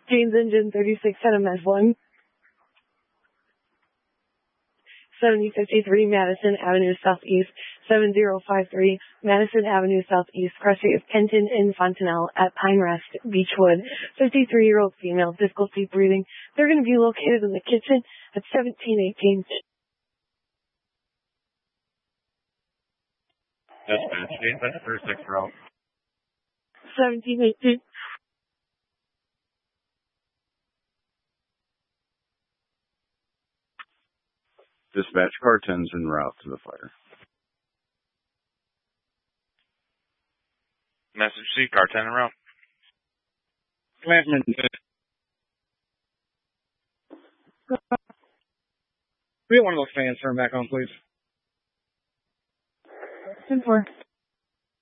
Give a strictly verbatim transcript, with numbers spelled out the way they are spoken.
Jane's Engine thirty-six at M S one. seventy fifty-three Madison Avenue Southeast, seven zero five three Madison Avenue Southeast, Cressy of Kenton and Fontanelle at Pine Rest, Beechwood. fifty-three-year-old female, difficulty breathing. They're going to be located in the kitchen at seventeen eighteen. Dispatch, that's thirty-six route. seventeen eighteen. Dispatch, car ten's en route to the fire. Message C, car ten en route. Commandment. We get one of those fans turned back on, please. ten four.